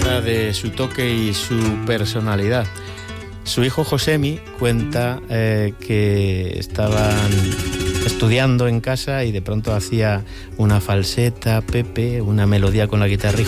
riqueza de su toque y su personalidad. Su hijo Josemi cuenta que estaban estudiando en casa y de pronto hacía una falseta, Pepe, una melodía con la guitarra, y